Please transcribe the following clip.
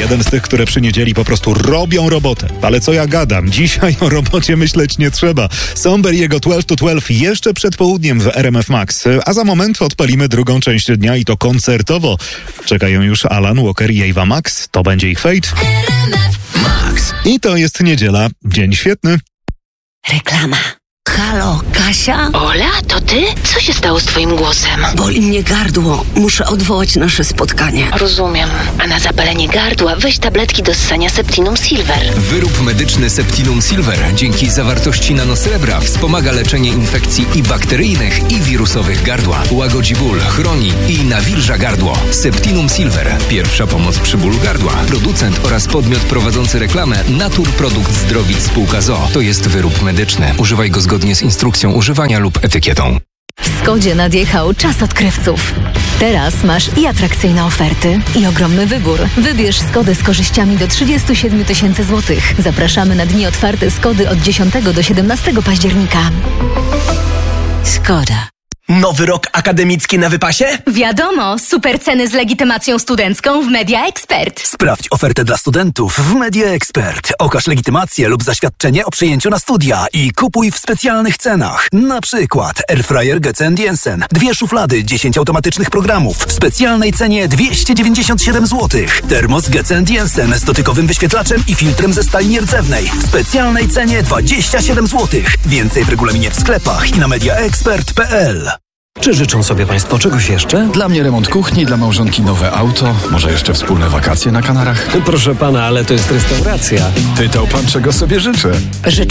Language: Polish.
Jeden z tych, które przy niedzieli po prostu robią robotę. Ale co ja gadam? Dzisiaj o robocie myśleć nie trzeba. Somber i jego 12 to 12 jeszcze przed południem w RMF Max. A za moment odpalimy drugą część dnia i to koncertowo. Czekają już Alan Walker i Ava Max. To będzie ich Fate. Max. I to jest niedziela. Dzień świetny. Reklama. Halo, Kasia? Ola, to ty? Co się stało z twoim głosem? Boli mnie gardło. Muszę odwołać nasze spotkanie. Rozumiem. A na zapalenie gardła weź tabletki do ssania Septinum Silver. Wyrób medyczny Septinum Silver dzięki zawartości nanosrebra wspomaga leczenie infekcji i bakteryjnych, i wirusowych gardła. Łagodzi ból, chroni i nawilża gardło. Septinum Silver. Pierwsza pomoc przy bólu gardła. Producent oraz podmiot prowadzący reklamę Naturprodukt Zdrowic Spółka ZOO. To jest wyrób medyczny. Używaj go zgodnie z instrukcją używania lub etykietą. W Skodzie nadjechał czas odkrywców. Teraz masz i atrakcyjne oferty, i ogromny wybór. Wybierz Skodę z korzyściami do 37 000 złotych. Zapraszamy na dni otwarte Skody od 10 do 17 października. Skoda. Nowy rok akademicki na wypasie? Wiadomo, super ceny z legitymacją studencką w Media Expert. Sprawdź ofertę dla studentów w Media Expert. Okaż legitymację lub zaświadczenie o przyjęciu na studia i kupuj w specjalnych cenach. Na przykład Airfryer Getz & Jensen, 2 szuflady, 10 automatycznych programów w specjalnej cenie 297 zł. Termos Getz & Jensen z dotykowym wyświetlaczem i filtrem ze stali nierdzewnej w specjalnej cenie 27 zł. Więcej w regulaminie w sklepach i na mediaexpert.pl. Czy życzą sobie Państwo czegoś jeszcze? Dla mnie remont kuchni, dla małżonki nowe auto, może jeszcze wspólne wakacje na Kanarach. Proszę Pana, ale to jest restauracja. Pytał Pan, czego sobie życzę. Życzę